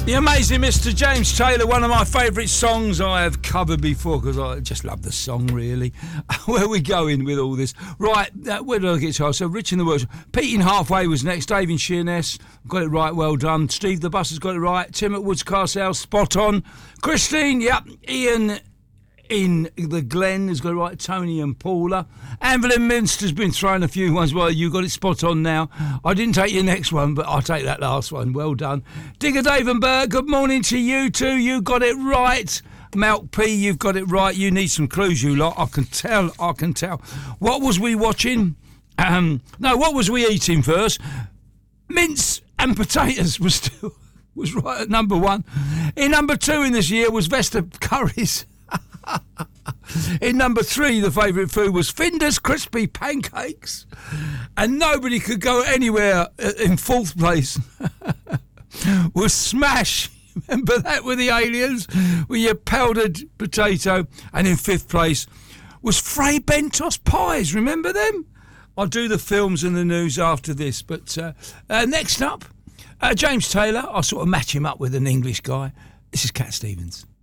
The amazing Mr. James Taylor, one of my favourite songs I have covered before because I just love the song, really. Where are we going with all this? Right, where did I get to? So, Rich in the World. Pete in Halfway was next. Dave in Sheerness, got it right, well done. Steve the Bus has got it right. Tim at Woods Castle, spot on. Christine, yep. Ian in the Glen has got it right. Tony and Paula. Evelyn Minster's been throwing a few ones. Well, you got it spot on now. I didn't take your next one, but I'll take that last one. Well done. Digger Dave and Bert, good morning to you too. You got it right. Malk P, you've got it right. You need some clues, you lot. I can tell. What was we watching? What was we eating first? Mince and potatoes was right at number one. In number two in this year was Vesta curries. In number three, the favourite food was Finder's crispy pancakes, and nobody could go anywhere. In fourth place was Smash. Remember that with the aliens, with your powdered potato. And in fifth place was Fray Bentos pies. Remember them? I'll do the films and the news after this. But next up, James Taylor. I'll sort of match him up with an English guy. This is Cat Stevens.